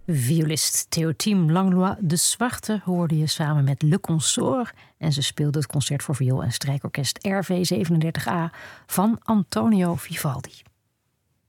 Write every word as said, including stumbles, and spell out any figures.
Violist Théotime Langlois de Zwarte hoorde je samen met Le Consort. En ze speelde het concert voor viool en strijkorkest R V zevenendertig A van Antonio Vivaldi.